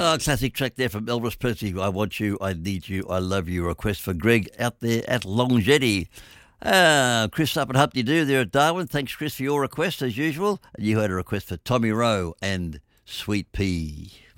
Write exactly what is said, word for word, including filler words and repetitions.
Oh, classic track there from Elvis Presley. I want you, I need you, I love you. Request for Greg out there at Longjetti. Uh, Chris up at Hup de Doo there at Darwin. Thanks, Chris, for your request as usual. You had a request for Tommy Rowe and Sweet Pea.